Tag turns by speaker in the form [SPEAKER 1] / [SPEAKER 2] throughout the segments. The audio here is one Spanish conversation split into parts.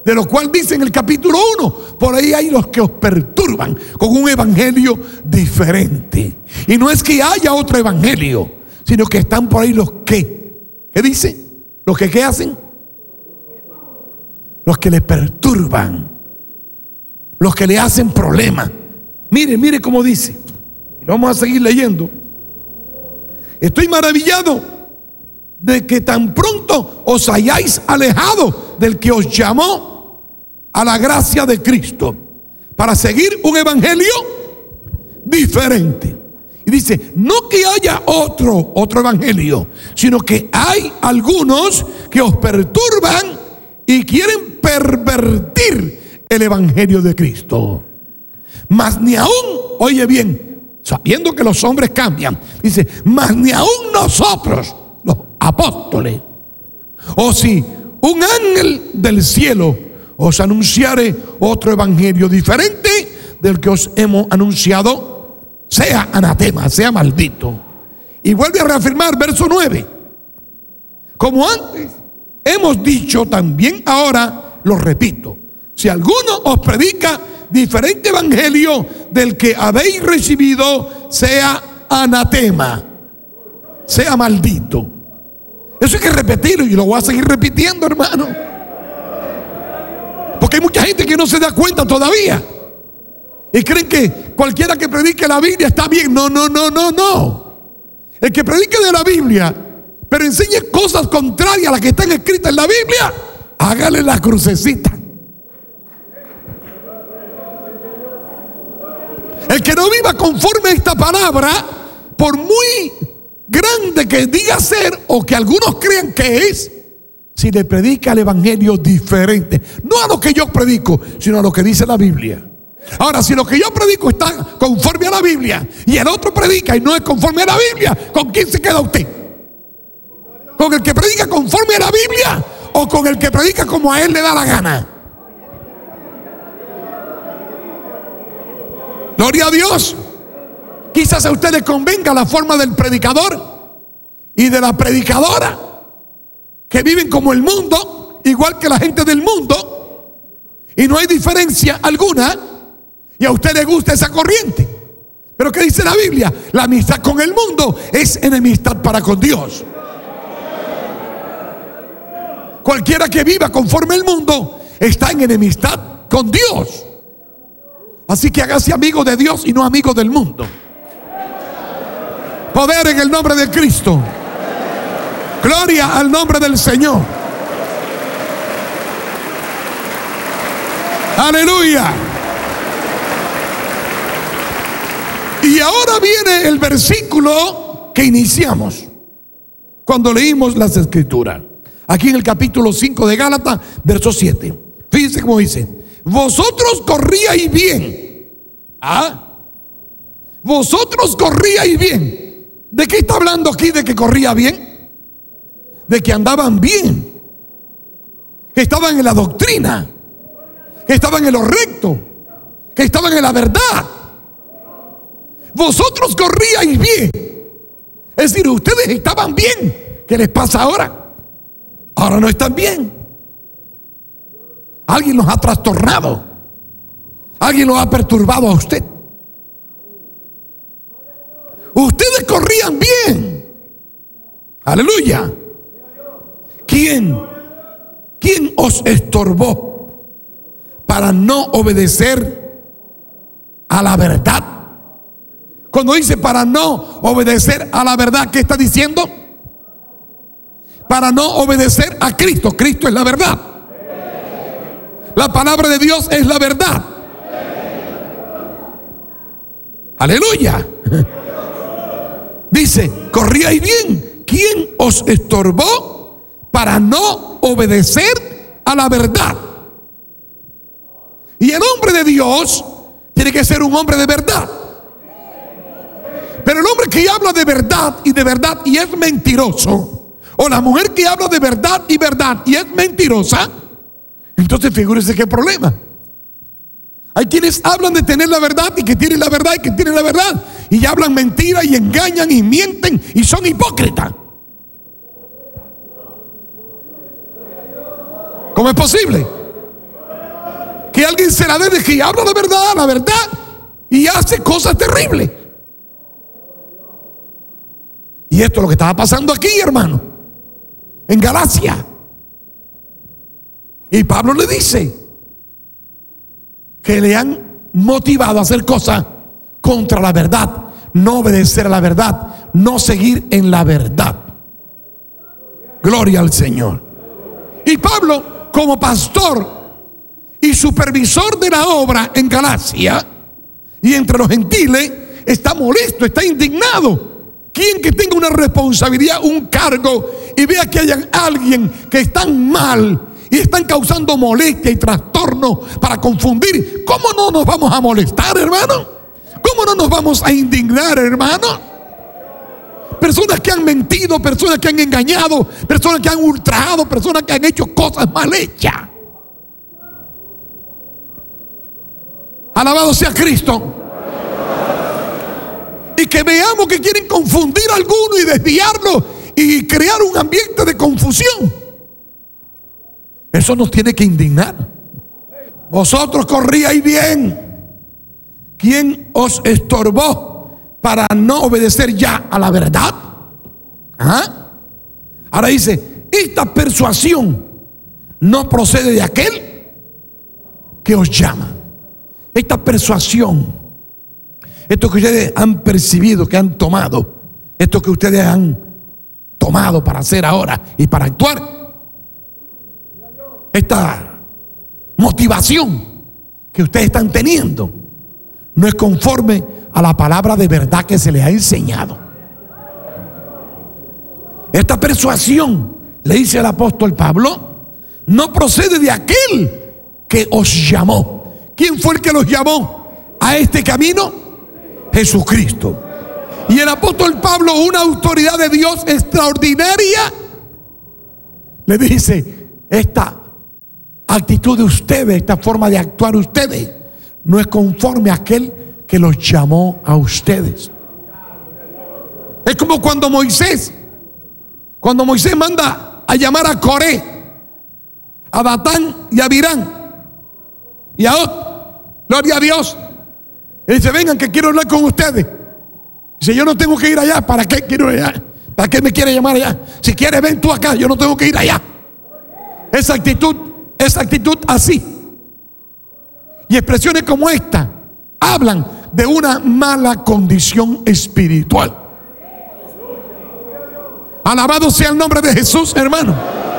[SPEAKER 1] De lo cual dice en el capítulo 1, por ahí hay los que os perturban con un evangelio diferente. Y no es que haya otro evangelio, sino que están por ahí los que, ¿qué dice? Los que, ¿qué hacen? Los que le perturban, los que le hacen problemas. Mire cómo dice. Vamos a seguir leyendo. Estoy maravillado de que tan pronto os hayáis alejado del que os llamó a la gracia de Cristo para seguir un evangelio diferente. Y dice, no que haya otro evangelio, sino que hay algunos que os perturban y quieren pervertir el evangelio de Cristo. Mas ni aún, oye bien, sabiendo que los hombres cambian, dice, mas ni aún nosotros, los apóstoles, o si un ángel del cielo os anunciare otro evangelio diferente del que os hemos anunciado, sea anatema, sea maldito. Y vuelve a reafirmar verso 9. Como antes hemos dicho, también ahora lo repito: si alguno os predica diferente evangelio del que habéis recibido, sea anatema, sea maldito. Eso hay que repetirlo, y lo voy a seguir repitiendo, hermano. Porque hay mucha gente que no se da cuenta todavía y creen que cualquiera que predique la Biblia está bien. No. El que predique de la Biblia, pero enseñe cosas contrarias a las que están escritas en la Biblia, hágale la crucecita. El que no viva conforme a esta palabra, por muy grande que diga ser o que algunos crean que es, si le predica el evangelio diferente, no a lo que yo predico, sino a lo que dice la Biblia. Ahora, si lo que yo predico está conforme a la Biblia y el otro predica y no es conforme a la Biblia, ¿con quién se queda usted? ¿Con el que predica conforme a la Biblia o con el que predica como a él le da la gana? Gloria a Dios. Quizás a usted le convenga la forma del predicador y de la predicadora, que viven como el mundo, igual que la gente del mundo, y no hay diferencia alguna, y a usted le gusta esa corriente. Pero ¿qué dice la Biblia? La amistad con el mundo es enemistad para con Dios. Cualquiera que viva conforme al mundo está en enemistad con Dios. Así que hágase amigo de Dios y no amigo del mundo. Poder en el nombre de Cristo. Gloria al nombre del Señor. Aleluya. Y ahora viene el versículo que iniciamos cuando leímos las Escrituras. Aquí en el capítulo 5 de Gálatas, verso 7. Fíjense cómo dice: vosotros corríais bien. Vosotros corríais bien. ¿De qué está hablando aquí de que corría bien? De que andaban bien, que estaban en la doctrina, que estaban en lo recto, que estaban en la verdad. Vosotros corríais bien. Es decir, ustedes estaban bien. ¿Qué les pasa ahora? Ahora no están bien. Alguien los ha trastornado. Alguien los ha perturbado a usted. Ustedes corrían bien. Aleluya. ¿Quién os estorbó para no obedecer a la verdad? Cuando dice para no obedecer a la verdad, ¿qué está diciendo? Para no obedecer a Cristo. Cristo es la verdad. La palabra de Dios es la verdad. Aleluya. Dice, corríais bien. ¿Quién os estorbó para no obedecer a la verdad? Y el hombre de Dios tiene que ser un hombre de verdad. Pero el hombre que habla de verdad y es mentiroso, o la mujer que habla de verdad y es mentirosa, entonces figúrese qué problema. Hay quienes hablan de tener la verdad y que tienen la verdad y que tienen la verdad, y hablan mentira y engañan y mienten y son hipócritas. ¿Cómo es posible? que alguien se la dé de que habla la verdad, y hace cosas terribles. Y esto es lo que estaba pasando aquí, hermano, en Galacia. Y Pablo le dice que le han motivado a hacer cosas contra la verdad, no obedecer a la verdad, no seguir en la verdad. Gloria al Señor. Y Pablo, como pastor y supervisor de la obra en Galacia y entre los gentiles, está molesto, está indignado. Quien que tenga una responsabilidad, un cargo, y vea que hay alguien que están mal y están causando molestia y trastorno para confundir, ¿cómo no nos vamos a molestar, hermano? ¿Cómo no nos vamos a indignar, hermano? Personas que han mentido, personas que han engañado, personas que han ultrajado, personas que han hecho cosas mal hechas. Alabado sea Cristo. Y que veamos que quieren confundir a alguno y desviarlo y crear un ambiente de confusión. Eso nos tiene que indignar. Vosotros corríais bien. ¿Quién os estorbó para no obedecer ya a la verdad? ¿Ah? Ahora dice, esta persuasión no procede de aquel que os llama. Esta persuasión, esto que ustedes han percibido, que han tomado, esto que ustedes han tomado para hacer ahora y para actuar, esta motivación que ustedes están teniendo no es conforme a la palabra de verdad que se les ha enseñado. Esta persuasión, le dice el apóstol Pablo, no procede de aquel que os llamó. ¿Quién fue el que los llamó a este camino? Jesucristo. Y el apóstol Pablo, una autoridad de Dios extraordinaria, le dice, esta actitud de ustedes, esta forma de actuar ustedes, no es conforme a aquel que los llamó a ustedes. Es como cuando Moisés manda a llamar a Coré, a Datán y a Abirán y a Ot. Gloria a Dios. Él dice, vengan que quiero hablar con ustedes. Dice, yo no tengo que ir allá. ¿Para qué quiero ir allá? ¿Para qué me quiere llamar allá? Si quieres, ven tú acá. Yo no tengo que ir allá. Esa actitud así. Y expresiones como esta hablan de una mala condición espiritual. Alabado sea el nombre de Jesús, hermano.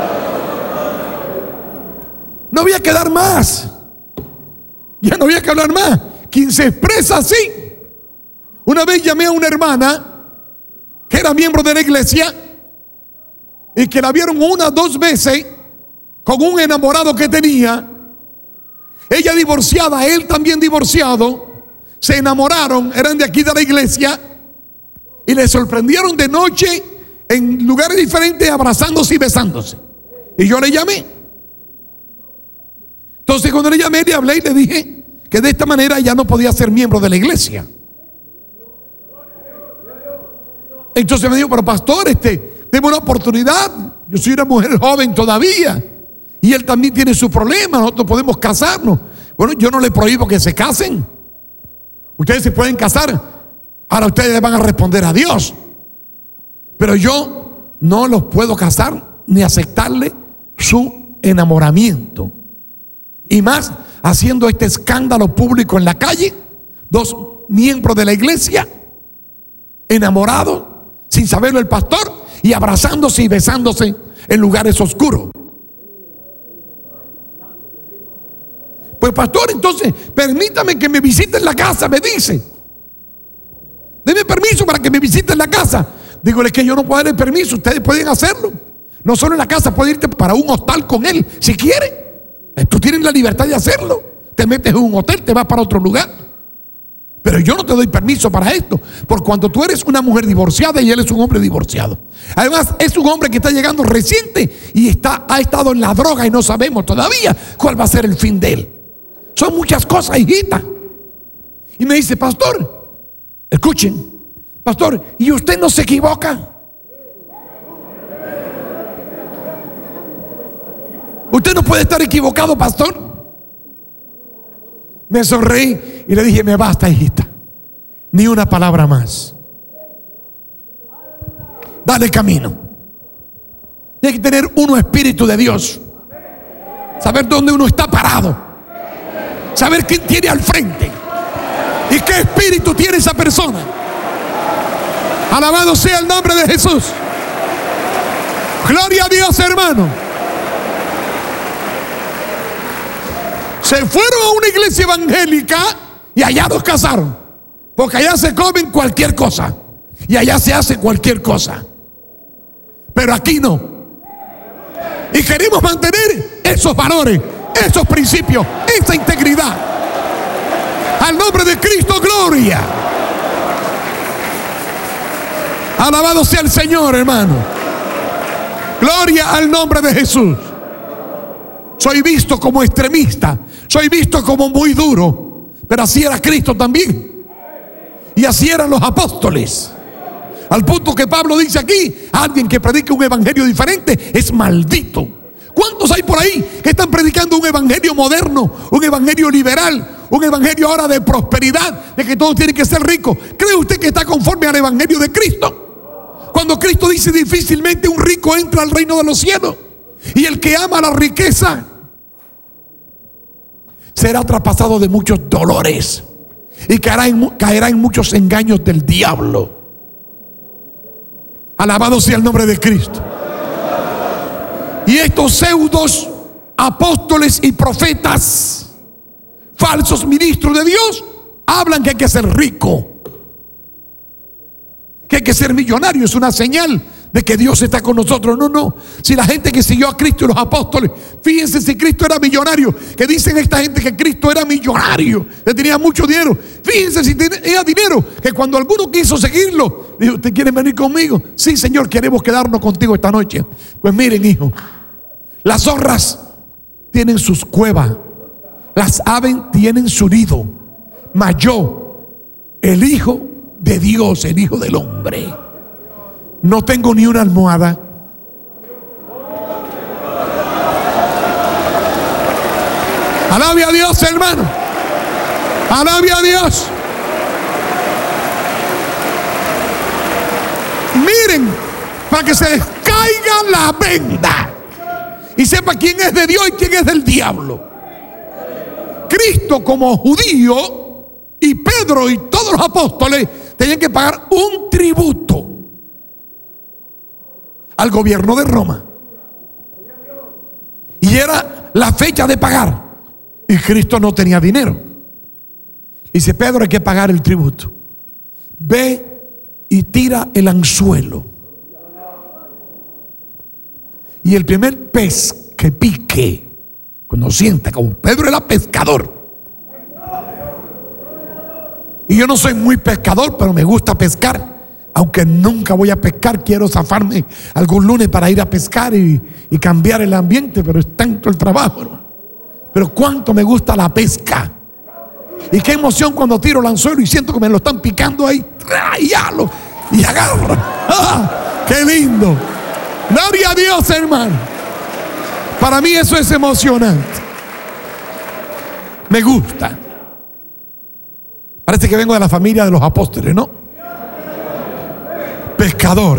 [SPEAKER 1] No voy a quedar más. Ya no había que hablar más. Quien se expresa así. Una vez llamé a una hermana que era miembro de la iglesia y que la vieron 1 o 2 veces con un enamorado que tenía. Ella divorciada, él también divorciado. Se enamoraron, eran de aquí de la iglesia y le sorprendieron de noche en lugares diferentes, abrazándose y besándose. Y yo le llamé. Entonces cuando le llamé, le hablé y le dije que de esta manera ya no podía ser miembro de la iglesia. Entonces me dijo, pero pastor, deme una oportunidad. Yo soy una mujer joven todavía y él también tiene su problema. Nosotros podemos casarnos. Bueno, yo no le prohíbo que se casen. Ustedes se pueden casar. Ahora ustedes le van a responder a Dios. Pero yo no los puedo casar ni aceptarle su enamoramiento. Y más haciendo este escándalo público en la calle. 2 miembros de la iglesia enamorados, sin saberlo el pastor, y abrazándose y besándose en lugares oscuros. Pues pastor, entonces permítame que me visite en la casa, me dice. Deme permiso para que me visite en la casa. Dígole que yo no puedo darle permiso, ustedes pueden hacerlo. No solo en la casa, puede irte para un hostal con él, si quiere. Tú tienes la libertad de hacerlo. Te metes en un hotel, te vas para otro lugar. Pero yo no te doy permiso para esto, por cuanto tú eres una mujer divorciada y él es un hombre divorciado. Además, es un hombre que está llegando reciente y ha estado en la droga y no sabemos todavía cuál va a ser el fin de él. Son muchas cosas, hijita. Y me dice, pastor, escuchen, pastor, ¿y usted no se equivoca? Usted no puede estar equivocado, pastor. Me sonreí y le dije: me basta, hijita, ni una palabra más. Dale camino. Tiene que tener uno espíritu de Dios, saber dónde uno está parado, saber quién tiene al frente y qué espíritu tiene esa persona. Alabado sea el nombre de Jesús. Gloria a Dios, hermano. Se fueron a una iglesia evangélica y allá nos casaron, porque allá se comen cualquier cosa y allá se hace cualquier cosa, pero aquí no. Y queremos mantener esos valores, esos principios, esa integridad. Al nombre de Cristo, gloria. Alabado sea el Señor, hermano. Gloria al nombre de Jesús. Soy visto como extremista, soy visto como muy duro, pero así era Cristo también. Y así eran los apóstoles. Al punto que Pablo dice aquí: alguien que predica un evangelio diferente es maldito. ¿Cuántos hay por ahí que están predicando un evangelio moderno, un evangelio liberal, un evangelio ahora de prosperidad, de que todo tiene que ser rico? ¿Cree usted que está conforme al evangelio de Cristo? Cuando Cristo dice: difícilmente un rico entra al reino de los cielos, y el que ama la riqueza será traspasado de muchos dolores y caerá en muchos engaños del diablo. Alabado sea el nombre de Cristo. Y estos pseudos apóstoles y profetas, falsos ministros de Dios, hablan que hay que ser rico, que hay que ser millonario. Es una señal de que Dios está con nosotros. No. Si la gente que siguió a Cristo y los apóstoles, fíjense, si Cristo era millonario, que dicen esta gente que Cristo era millonario, que tenía mucho dinero. Fíjense si tenía dinero, que cuando alguno quiso seguirlo, dijo: ¿te quieren venir conmigo? Sí, Señor, queremos quedarnos contigo esta noche. Pues miren, hijo, las zorras tienen sus cuevas, las aves tienen su nido, mas yo, el Hijo de Dios, el Hijo del Hombre, no tengo ni una almohada. Alabe a Dios, hermano. Alabe a Dios. Miren, para que se les caiga la venda y sepa quién es de Dios y quién es del diablo. Cristo, como judío, y Pedro y todos los apóstoles tenían que pagar un tributo al gobierno de Roma, y era la fecha de pagar, y Cristo no tenía dinero. Dice: Pedro, hay que pagar el tributo. Ve y tira el anzuelo, y el primer pez que pique, cuando sienta, como Pedro era pescador, y yo no soy muy pescador, pero me gusta pescar. Aunque nunca voy a pescar, quiero zafarme algún lunes para ir a pescar y cambiar el ambiente, pero es tanto el trabajo, hermano. Pero cuánto me gusta la pesca. Y qué emoción cuando tiro el anzuelo y siento que me lo están picando ahí. Y agarra. ¡Ah! ¡Qué lindo! Gloria a Dios, hermano. Para mí eso es emocionante. Me gusta. Parece que vengo de la familia de los apóstoles, ¿no? Pescador.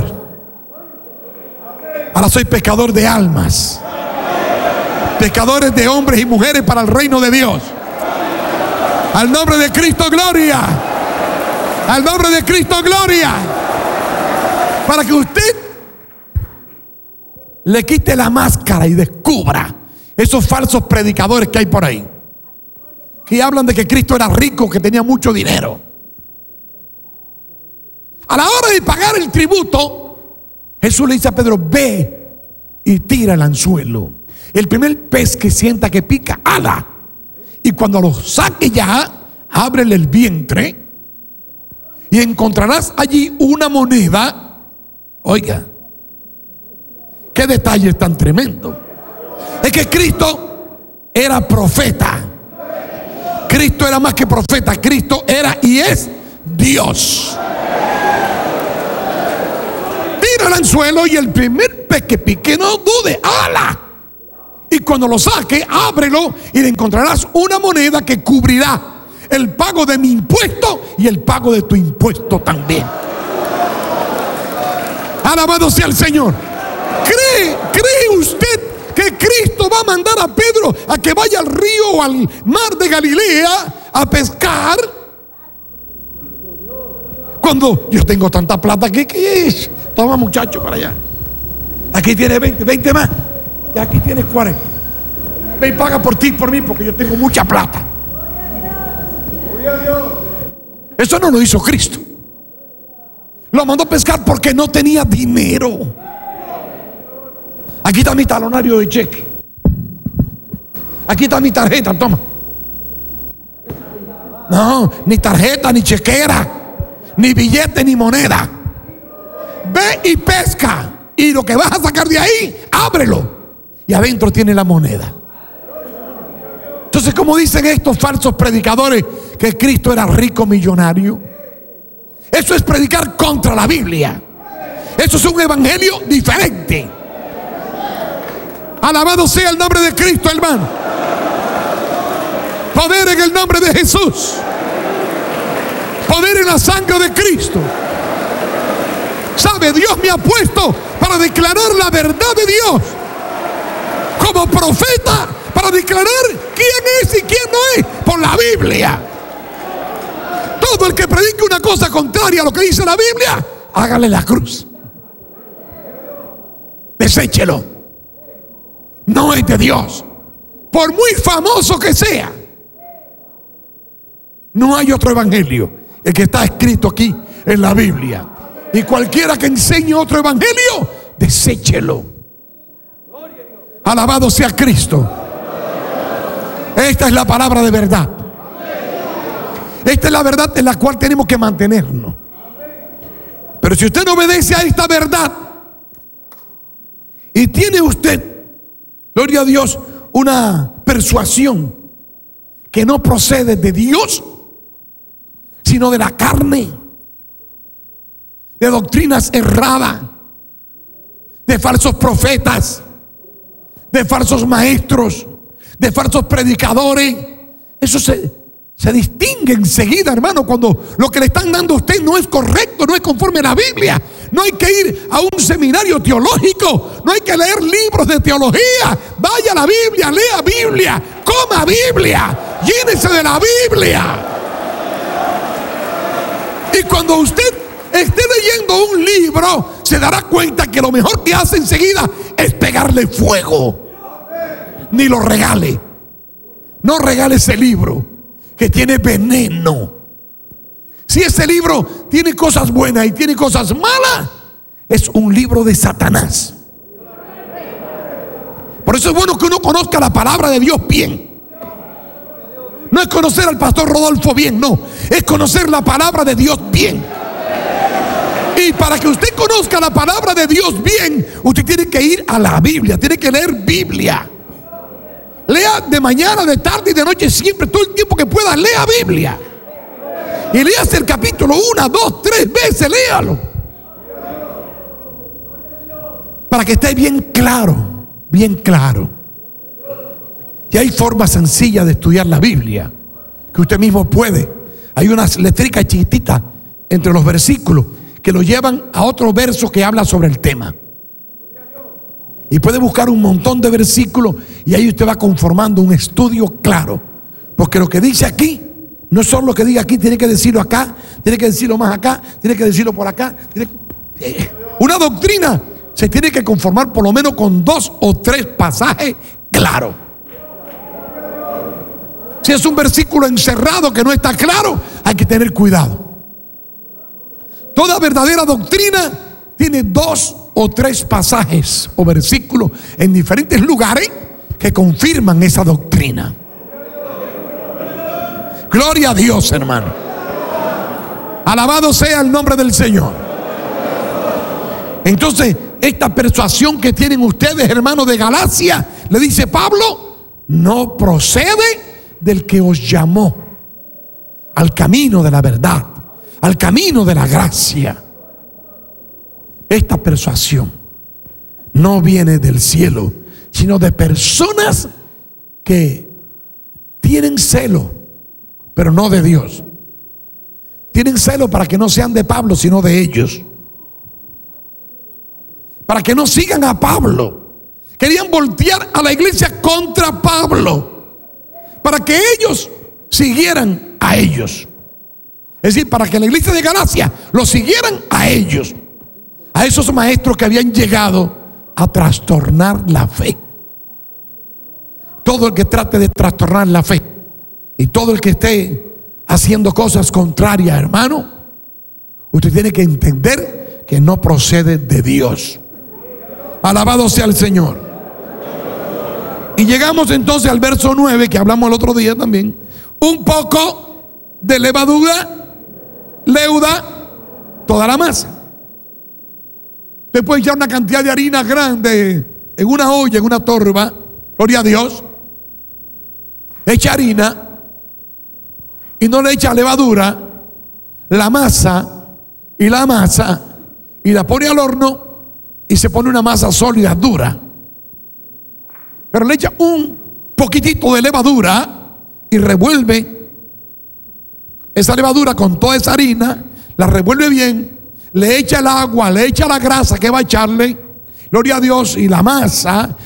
[SPEAKER 1] Ahora soy pescador de almas, pescadores de hombres y mujeres para el reino de Dios. Al nombre de Cristo, gloria. Al nombre de Cristo, gloria. Para que usted le quite la máscara y descubra esos falsos predicadores que hay por ahí, que hablan de que Cristo era rico, que tenía mucho dinero. A la hora de pagar el tributo, Jesús le dice a Pedro: ve y tira el anzuelo. El primer pez que sienta que pica, ala. Y cuando lo saque ya, ábrele el vientre y encontrarás allí una moneda. Oiga, qué detalle tan tremendo. Es que Cristo era profeta. Cristo era más que profeta. Cristo era y es Dios. Tira el anzuelo y el primer pez que pique, no dude, ¡ala! Y cuando lo saque, ábrelo y le encontrarás una moneda que cubrirá el pago de mi impuesto y el pago de tu impuesto también. Alabado sea el Señor. ¿Cree usted que Cristo va a mandar a Pedro a que vaya al río o al mar de Galilea a pescar? Cuando yo tengo tanta plata aquí, ¿qué es? Toma, muchacho, para allá. Aquí tiene 20 más. Y aquí tienes 40. Ve y paga por ti y por mí, porque yo tengo mucha plata. Eso no lo hizo Cristo. Lo mandó a pescar porque no tenía dinero. Aquí está mi talonario de cheque. Aquí está mi tarjeta, toma. No, ni tarjeta, ni chequera, ni billete, ni moneda. Ve y pesca. Y lo que vas a sacar de ahí, ábrelo. Y adentro tiene la moneda. Entonces, ¿cómo dicen estos falsos predicadores que Cristo era rico millonario? Eso es predicar contra la Biblia. Eso es un evangelio diferente. Alabado sea el nombre de Cristo, hermano. Poder en el nombre de Jesús. Poder en la sangre de Cristo. ¿Sabe? Dios me ha puesto para declarar la verdad de Dios. Como profeta, para declarar quién es y quién no es por la Biblia. Todo el que predique una cosa contraria a lo que dice la Biblia, hágale la cruz. Deséchelo. No es de Dios. Por muy famoso que sea, no hay otro evangelio, el que está escrito aquí en la Biblia. Y cualquiera que enseñe otro evangelio, deséchelo. Alabado sea Cristo. Esta es la palabra de verdad. Esta es la verdad en la cual tenemos que mantenernos. Pero si usted no obedece a esta verdad y tiene usted, gloria a Dios, una persuasión que no procede de Dios, sino de la carne, de doctrinas erradas, de falsos profetas, de falsos maestros, de falsos predicadores, eso se distingue enseguida, hermano, cuando lo que le están dando a usted no es correcto, no es conforme a la Biblia. No hay que ir a un seminario teológico, no hay que leer libros de teología. Vaya a la Biblia, lea Biblia, coma Biblia, llénese de la Biblia. Y cuando usted esté leyendo un libro, se dará cuenta que lo mejor que hace enseguida es pegarle fuego. Ni lo regale. No regale ese libro que tiene veneno. Si ese libro tiene cosas buenas y tiene cosas malas, es un libro de Satanás. Por eso es bueno que uno conozca la palabra de Dios bien. No es conocer al pastor Rodolfo bien, no. Es conocer la palabra de Dios bien. Y para que usted conozca la palabra de Dios bien, usted tiene que ir a la Biblia, tiene que leer Biblia. Lea de mañana, de tarde y de noche, siempre, todo el tiempo que pueda, lea Biblia. Y leas el capítulo 1, 2, 3 veces, léalo. Para que esté bien claro, bien claro. Y hay formas sencillas de estudiar la Biblia, que usted mismo puede. Hay unas letricas chiquititas entre los versículos que lo llevan a otro verso que habla sobre el tema. Y puede buscar un montón de versículos y ahí usted va conformando un estudio claro. Porque lo que dice aquí, no es solo lo que diga aquí, tiene que decirlo acá, tiene que decirlo más acá, tiene que decirlo por acá. Una doctrina se tiene que conformar por lo menos con 2 o 3 pasajes claros. Si es un versículo encerrado que no está claro, hay que tener cuidado. Toda verdadera doctrina tiene 2 o 3 pasajes o versículos en diferentes lugares que confirman esa doctrina. Gloria a Dios, hermano. Alabado sea el nombre del Señor. Entonces, esta persuasión que tienen ustedes, hermanos de Galacia, le dice Pablo, no procede del que os llamó al camino de la verdad, al camino de la gracia. Esta persuasión no viene del cielo, sino de personas que tienen celo, pero no de Dios. Tienen celo para que no sean de Pablo, sino de ellos. Para que no sigan a Pablo. Querían voltear a la iglesia contra Pablo, para que ellos siguieran a ellos. Es decir, para que la iglesia de Galacia lo siguieran a ellos, a esos maestros que habían llegado a trastornar la fe. Todo el que trate de trastornar la fe y todo el que esté haciendo cosas contrarias, hermano, usted tiene que entender que no procede de Dios. Alabado sea el Señor. Y llegamos entonces al verso 9, que hablamos el otro día también. Un poco de levadura leuda toda la masa. Usted puede echar una cantidad de harina grande en una olla, en una torba, gloria a Dios, echa harina y no le echa levadura, la masa y la pone al horno y se pone una masa sólida, dura. Pero le echa un poquitito de levadura y revuelve esa levadura con toda esa harina, la revuelve bien, le echa el agua, le echa la grasa que va a echarle, gloria a Dios, y la masa,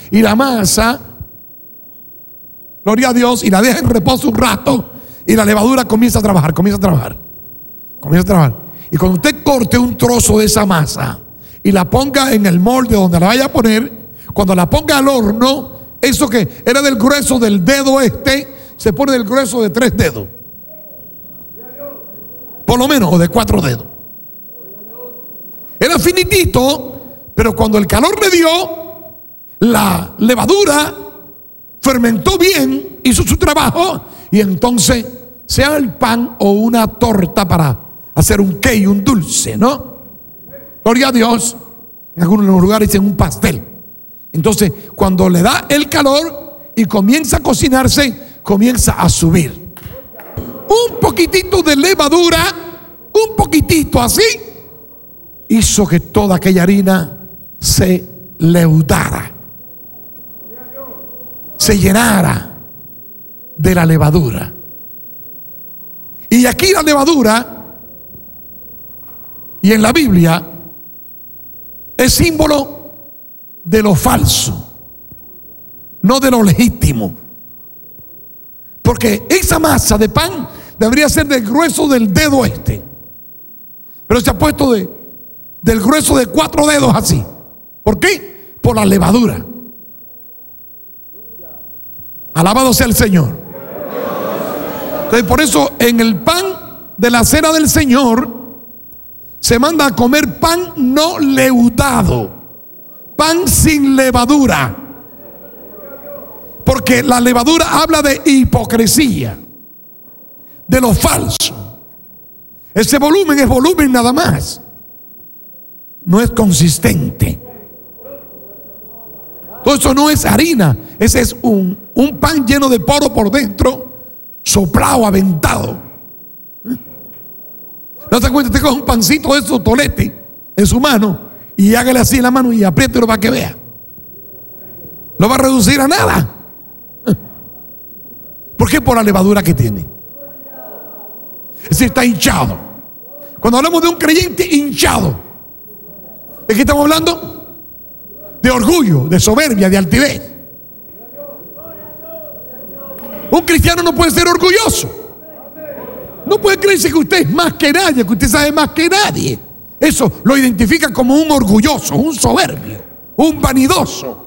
[SPEAKER 1] gloria a Dios, y la deja en reposo un rato, y la levadura comienza a trabajar. Y cuando usted corte un trozo de esa masa y la ponga en el molde donde la vaya a poner, cuando la ponga al horno, eso que era del grueso del dedo se pone del grueso de 3 dedos, por lo menos, o de 4 dedos. Era finitito, pero cuando el calor le dio, la levadura fermentó bien, hizo su trabajo, y entonces sea el pan o una torta para hacer un cake, un dulce, ¿no? Gloria a Dios. En algunos lugares dicen un pastel. Entonces, cuando le da el calor y comienza a cocinarse, comienza a subir. Un poquitito de levadura, un poquitito así, hizo que toda aquella harina se leudara, se llenara de la levadura. Y aquí la levadura, y en la Biblia, es símbolo de lo falso, no de lo legítimo. Porque esa masa de pan debería ser del grueso del dedo pero se ha puesto del grueso de 4 dedos así. ¿Por qué? Por la levadura. Alabado sea el Señor. Entonces, por eso en el pan de la cena del Señor se manda a comer pan no leudado, pan sin levadura, porque la levadura habla de hipocresía, de lo falso. Ese volumen es volumen nada más, no es consistente. Todo eso no es harina, ese es un pan lleno de poro por dentro, soplado, aventado. ¿No te cuenta? Te coge un pancito de esos tolete en su mano y hágale así en la mano y apriételo para que vea. No va a reducir a nada. ¿Por qué? Por la levadura que tiene. Es decir, está hinchado. Cuando hablamos de un creyente hinchado, ¿de qué estamos hablando? De orgullo, de soberbia, de altivez. Un cristiano no puede ser orgulloso. No puede creerse que usted es más que nadie, que usted sabe más que nadie. Eso lo identifica como un orgulloso, un soberbio, un vanidoso.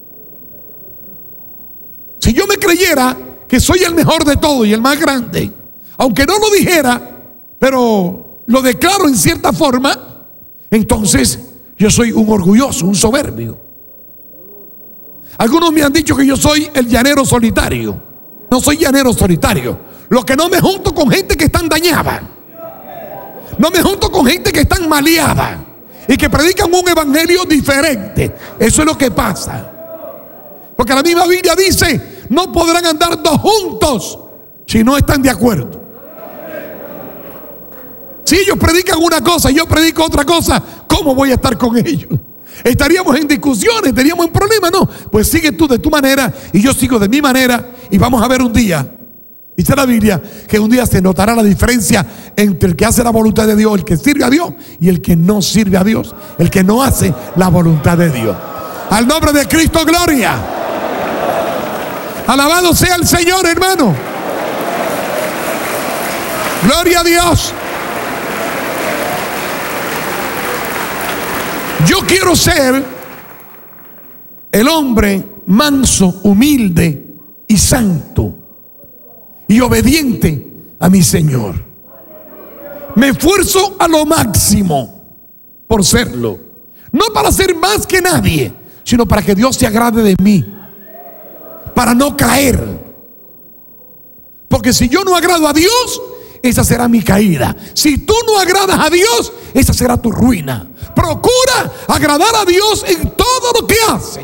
[SPEAKER 1] Si yo me creyera que soy el mejor de todo y el más grande, aunque no lo dijera, pero lo declaro en cierta forma, entonces yo soy un orgulloso, un soberbio. Algunos me han dicho que yo soy el llanero solitario. No soy llanero solitario. Lo que no me junto con gente que están dañada. No me junto con gente que están maleada y que predican un evangelio diferente. Eso es lo que pasa. Porque la misma Biblia dice: no podrán andar dos juntos si no están de acuerdo. Si ellos predican una cosa y yo predico otra cosa, ¿cómo voy a estar con ellos? Estaríamos en discusiones, estaríamos en problemas. No, pues sigue tú de tu manera y yo sigo de mi manera, y vamos a ver un día, dice la Biblia, que un día se notará la diferencia entre el que hace la voluntad de Dios, el que sirve a Dios, y el que no sirve a Dios, el que no hace la voluntad de Dios. Al nombre de Cristo, gloria. Alabado sea el Señor, hermano. Gloria a Dios. Yo quiero ser el hombre manso, humilde y santo y obediente a mi Señor. Me esfuerzo a lo máximo por serlo. No para ser más que nadie, sino para que Dios se agrade de mí, para no caer. Porque si yo no agrado a Dios, esa será mi caída. Si tú no agradas a Dios, esa será tu ruina. Procura agradar a Dios en todo lo que hace.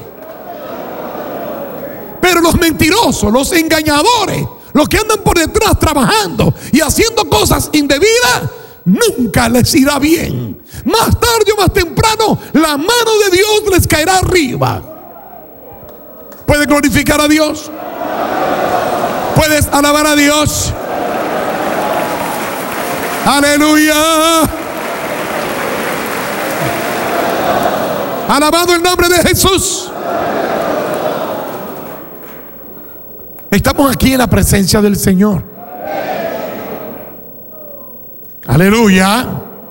[SPEAKER 1] Pero los mentirosos, los engañadores, los que andan por detrás trabajando y haciendo cosas indebidas, nunca les irá bien. Más tarde o más temprano, la mano de Dios les caerá arriba. ¿Puedes glorificar a Dios? ¿Puedes alabar a Dios? Aleluya. Alabado el nombre de Jesús. Estamos aquí en la presencia del Señor. Aleluya.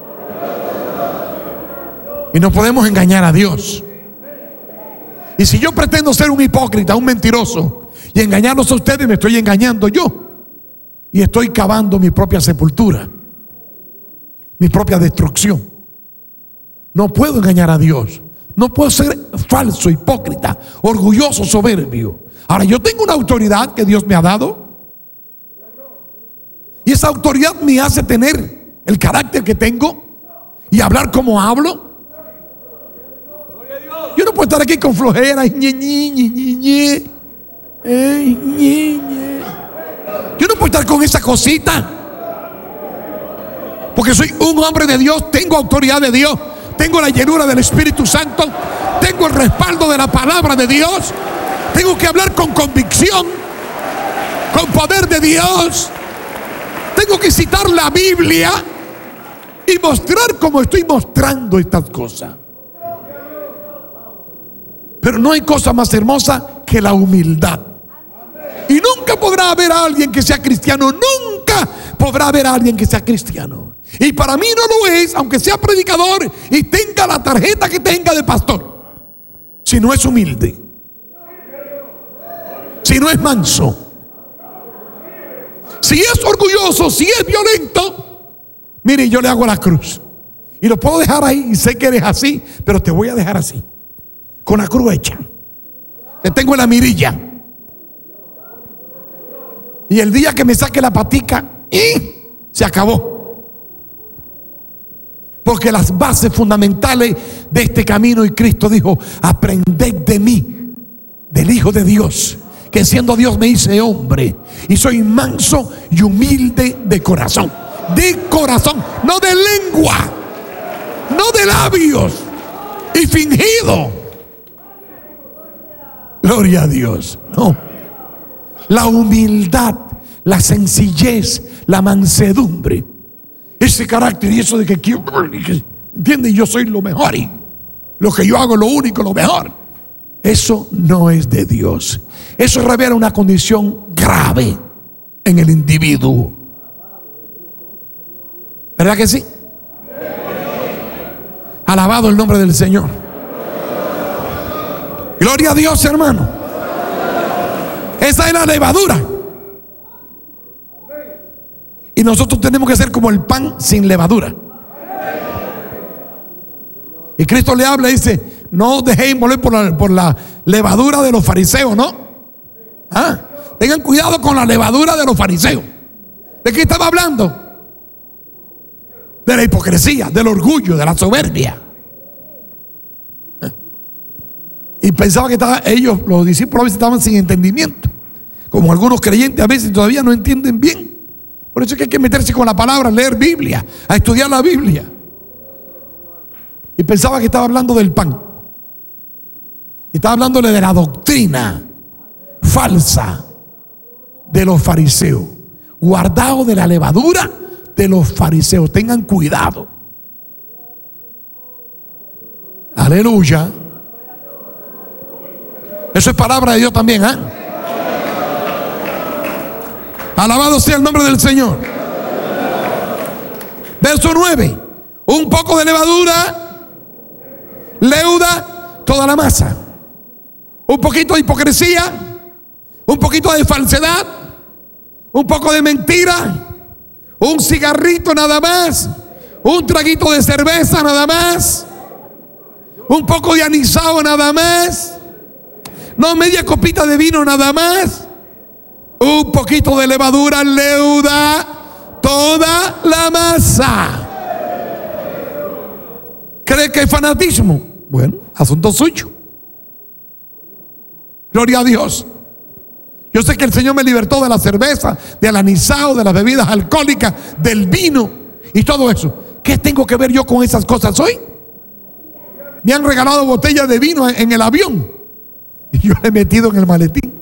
[SPEAKER 1] Y no podemos engañar a Dios. Y si yo pretendo ser un hipócrita, un mentiroso, y engañarlos a ustedes, me estoy engañando yo. Y estoy cavando mi propia sepultura, mi propia destrucción. No puedo engañar a Dios. No puedo ser falso, hipócrita, orgulloso, soberbio. Ahora, yo tengo una autoridad que Dios me ha dado, y esa autoridad me hace tener el carácter que tengo y hablar como hablo. Yo no puedo estar aquí con flojera. Yo no puedo estar con esa cosita, porque soy un hombre de Dios, tengo autoridad de Dios, tengo la llenura del Espíritu Santo, tengo el respaldo de la palabra de Dios. Tengo que hablar con convicción, con poder de Dios. Tengo que citar la Biblia y mostrar como estoy mostrando estas cosas. Pero no hay cosa más hermosa que la humildad. Y nunca podrá haber a alguien que sea cristiano. Nunca podrá haber a alguien que sea cristiano. Y para mí no lo es, aunque sea predicador y tenga la tarjeta que tenga de pastor, si no es humilde, si no es manso, si es orgulloso, si es violento. Mire, yo le hago la cruz y lo puedo dejar ahí, y sé que eres así, pero te voy a dejar así, con la cruz hecha. Te tengo en la mirilla, y el día que me saque la patica, se acabó. Porque las bases fundamentales de este camino, y Cristo dijo: aprended de mí, del Hijo de Dios, que siendo Dios me hice hombre, y soy manso y humilde de corazón. De corazón, no de lengua, no de labios y fingido. Gloria a Dios. No, la humildad, la sencillez, la mansedumbre, ese carácter y eso de que quiero, ¿entiendes? Yo soy lo mejor y lo que yo hago es lo único, lo mejor. Eso no es de Dios. Eso revela una condición grave en el individuo. ¿Verdad que sí? Alabado el nombre del Señor. Gloria a Dios, hermano. Esa es la levadura. Y nosotros tenemos que ser como el pan sin levadura. Y Cristo le habla y dice: no os dejéis envolver por la levadura de los fariseos, ¿no? Tengan cuidado con la levadura de los fariseos. ¿De qué estaba hablando? De la hipocresía, del orgullo, de la soberbia. Y pensaba que ellos, los discípulos, a veces estaban sin entendimiento, como algunos creyentes a veces todavía no entienden bien. Por eso es que hay que meterse con la palabra, leer Biblia, a estudiar la Biblia. Y pensaba que estaba hablando del pan. Está hablándole de la doctrina falsa de los fariseos. Guardaos de la levadura de los fariseos. Tengan cuidado. Aleluya. Eso es palabra de Dios también, ¿eh? Alabado sea el nombre del Señor. Verso 9. Un poco de levadura leuda toda la masa. Un poquito de hipocresía, un poquito de falsedad, un poco de mentira, un cigarrito nada más, un traguito de cerveza nada más, un poco de anisado nada más, no media copita de vino nada más, un poquito de levadura leuda toda la masa. ¿Cree que es fanatismo? Bueno, asunto suyo. Gloria a Dios. Yo sé que el Señor me libertó de la cerveza, del anisado, de las bebidas alcohólicas, del vino y todo eso. ¿Qué tengo que ver yo con esas cosas hoy? Me han regalado botellas de vino en el avión y yo le he metido en el maletín.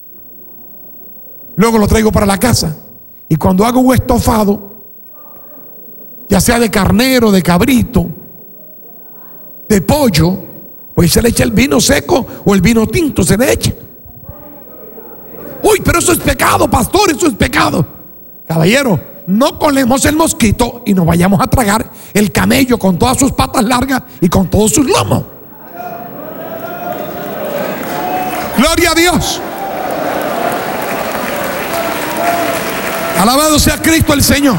[SPEAKER 1] Luego lo traigo para la casa y cuando hago un estofado, ya sea de carnero, de cabrito, de pollo, pues se le echa el vino seco o el vino tinto, se le echa. Uy, pero eso es pecado, pastor, eso es pecado. Caballero, no colemos el mosquito y nos vayamos a tragar el camello con todas sus patas largas y con todos sus lomos. Gloria a Dios. Alabado sea Cristo el Señor.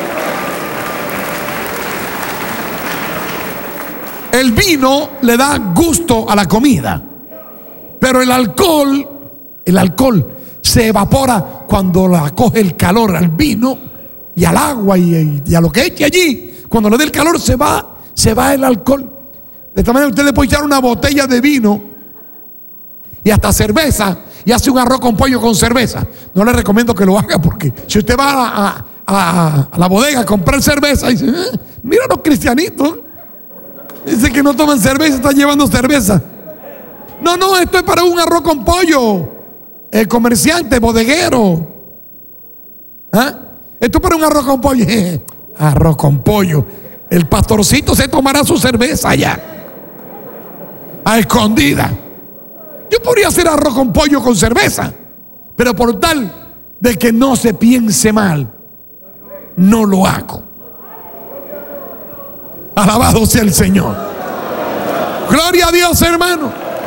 [SPEAKER 1] El vino le da gusto a la comida, pero el alcohol se evapora cuando la coge el calor al vino y al agua y a lo que eche allí. Cuando le dé el calor se va el alcohol. De esta manera usted le puede echar una botella de vino y hasta cerveza y hace un arroz con pollo con cerveza. No le recomiendo que lo haga porque si usted va a la bodega a comprar cerveza y dice, mira los cristianitos, dice que no toman cerveza, están llevando cerveza. No, esto es para un arroz con pollo. El comerciante, bodeguero. ¿Ah? Esto es para un arroz con pollo. Arroz con pollo. El pastorcito se tomará su cerveza allá, a escondida. Yo podría hacer arroz con pollo con cerveza, pero por tal de que no se piense mal, no lo hago. Alabado sea el Señor. Gloria a Dios, hermano.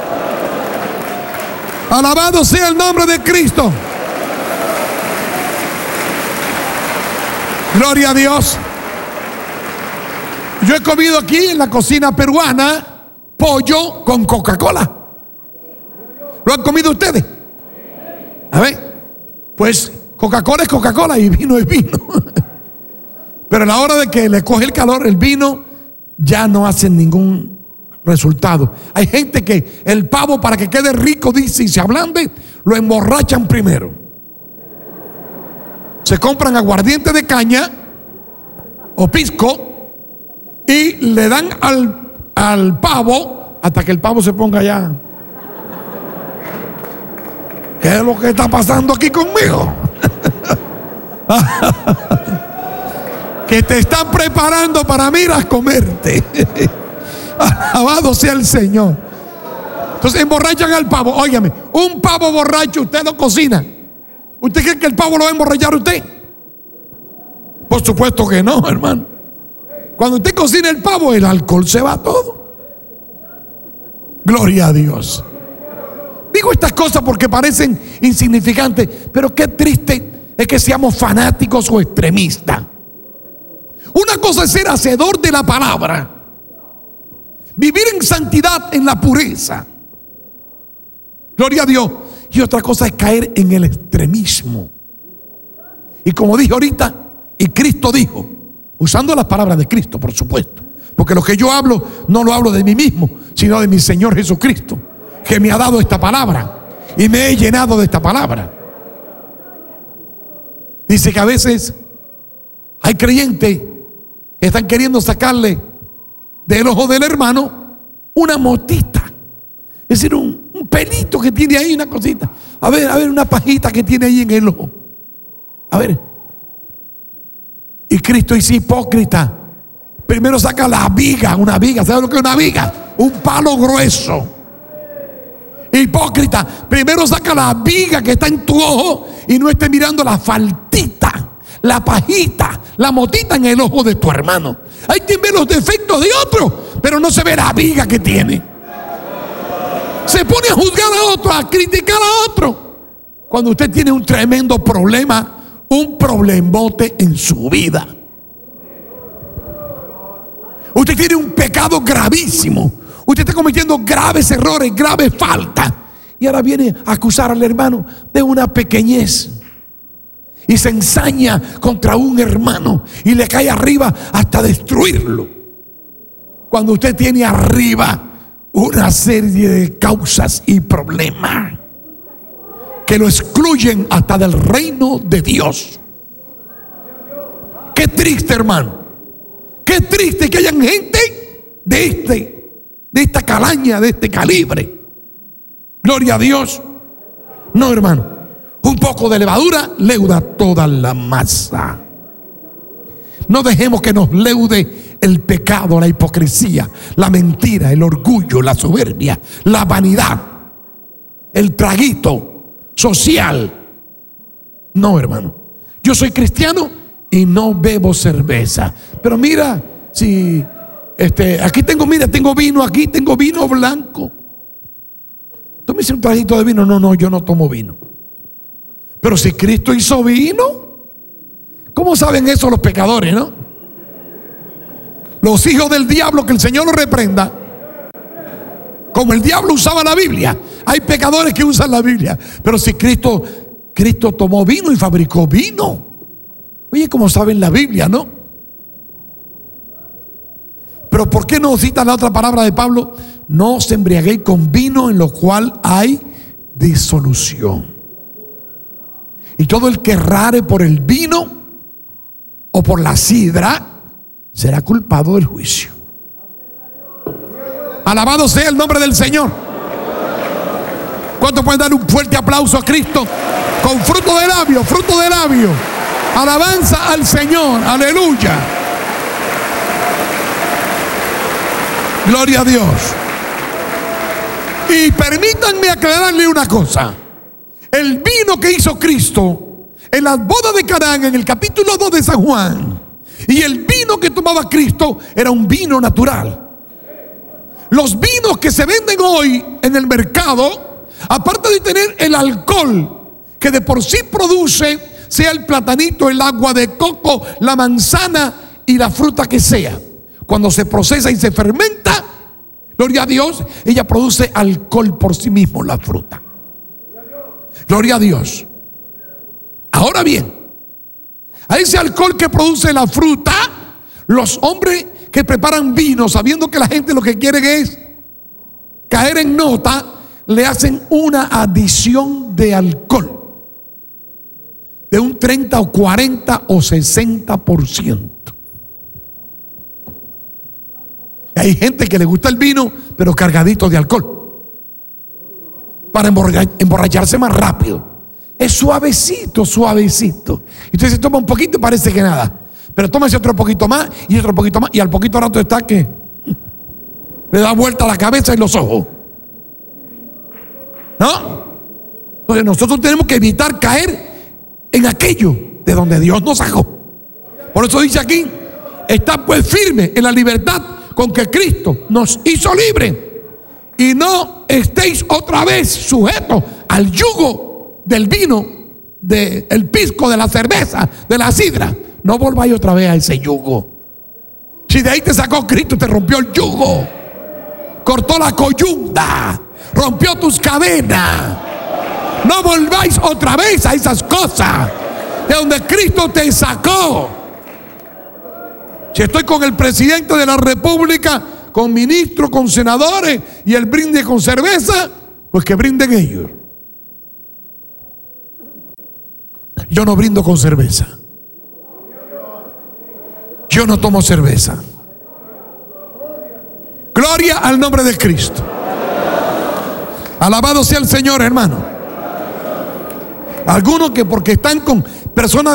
[SPEAKER 1] Alabado sea el nombre de Cristo. Gloria a Dios. Yo he comido aquí en la cocina peruana pollo con Coca-Cola. ¿Lo han comido ustedes? A ver, pues Coca-Cola es Coca-Cola y vino es vino. Pero a la hora de que le coge el calor, el vino ya no hace ningún resultado. Hay gente que el pavo, para que quede rico, dice, y se ablande, lo emborrachan primero. Se compran aguardiente de caña o pisco y le dan al pavo hasta que el pavo se ponga ya. ¿Qué es lo que está pasando aquí conmigo? Que te están preparando para miras comerte. Alabado sea el Señor. Entonces emborrachan al pavo. Óigame, un pavo borracho usted lo cocina. ¿Usted cree que el pavo lo va a emborrachar usted? Por supuesto que no, hermano. Cuando usted cocina el pavo, el alcohol se va todo. Gloria a Dios. Digo estas cosas porque parecen insignificantes, pero qué triste es que seamos fanáticos o extremistas. Una cosa es ser hacedor de la palabra, vivir en santidad, en la pureza. Gloria a Dios. Y otra cosa es caer en el extremismo. Y como dije ahorita, y Cristo dijo, usando las palabras de Cristo, por supuesto, porque lo que yo hablo no lo hablo de mí mismo, sino de mi Señor Jesucristo, que me ha dado esta palabra y me he llenado de esta palabra. Dice que a veces hay creyentes que están queriendo sacarle del ojo del hermano una motita. Es decir, un pelito que tiene ahí, una cosita. A ver, una pajita que tiene ahí en el ojo. A ver. Y Cristo dice: hipócrita, primero saca la viga, una viga. ¿Sabes lo que es una viga? Un palo grueso. Hipócrita, primero saca la viga que está en tu ojo y no esté mirando la faltita, la pajita, la motita en el ojo de tu hermano. Hay quien ve los defectos de otro, pero no se ve la viga que tiene. Se pone a juzgar a otro, a criticar a otro, cuando usted tiene un tremendo problema, un problemote en su vida. Usted tiene un pecado gravísimo. Usted está cometiendo graves errores, graves faltas. Y ahora viene a acusar al hermano de una pequeñez. Y se ensaña contra un hermano y le cae arriba hasta destruirlo. Cuando usted tiene arriba una serie de causas y problemas que lo excluyen hasta del reino de Dios. Qué triste, hermano. Qué triste que hayan gente de esta calaña, de este calibre. Gloria a Dios. No, hermano. Un poco de levadura leuda toda la masa. No dejemos que nos leude el pecado, la hipocresía, la mentira, el orgullo, la soberbia, la vanidad, el traguito social. No, hermano. Yo soy cristiano y no bebo cerveza. Pero mira, si aquí tengo vino, aquí tengo vino blanco. Tómese un traguito de vino. No, yo no tomo vino. Pero si Cristo hizo vino, ¿cómo saben eso los pecadores, no? Los hijos del diablo, que el Señor los reprenda. Como el diablo usaba la Biblia, hay pecadores que usan la Biblia. Pero si Cristo tomó vino y fabricó vino. Oye, ¿cómo saben la Biblia, no? Pero ¿por qué no cita la otra palabra de Pablo? No os embriaguéis con vino en lo cual hay disolución. Y todo el que errare por el vino o por la sidra será culpado del juicio. Alabado sea el nombre del Señor. ¿Cuántos pueden dar un fuerte aplauso a Cristo? Con fruto de labio, fruto de labio. Alabanza al Señor, aleluya. Gloria a Dios. Y permítanme aclararle una cosa. El vino que hizo Cristo en las bodas de Canaán, en el capítulo 2 de San Juan, y el vino que tomaba Cristo era un vino natural. Los vinos que se venden hoy en el mercado, aparte de tener el alcohol que de por sí produce, sea el platanito, el agua de coco, la manzana y la fruta que sea, cuando se procesa y se fermenta, gloria a Dios, ella produce alcohol por sí mismo, la fruta. Gloria a Dios. Ahora bien, a ese alcohol que produce la fruta, los hombres que preparan vino, sabiendo que la gente lo que quiere es caer en nota, le hacen una adición de alcohol de un 30 o 40 o 60%. Y hay gente que le gusta el vino, pero cargadito de alcohol, para emborracharse más rápido. Es suavecito, suavecito. Entonces se toma un poquito y parece que nada. Pero tómase otro poquito más y otro poquito más. Y al poquito rato está que le da vuelta la cabeza y los ojos. ¿No? Entonces nosotros tenemos que evitar caer en aquello de donde Dios nos sacó. Por eso dice aquí: está pues firme en la libertad con que Cristo nos hizo libres. Y no estéis otra vez sujetos al yugo del vino, del pisco, de la cerveza, de la sidra. No volváis otra vez a ese yugo. Si de ahí te sacó Cristo, te rompió el yugo, cortó la coyunda, rompió tus cadenas. No volváis otra vez a esas cosas de donde Cristo te sacó. Si estoy con el presidente de la República, con ministros, con senadores, y el brinde con cerveza, pues que brinden ellos. Yo no brindo con cerveza. Yo no tomo cerveza. Gloria al nombre de Cristo. Alabado sea el Señor, hermano. Algunos que porque están con personas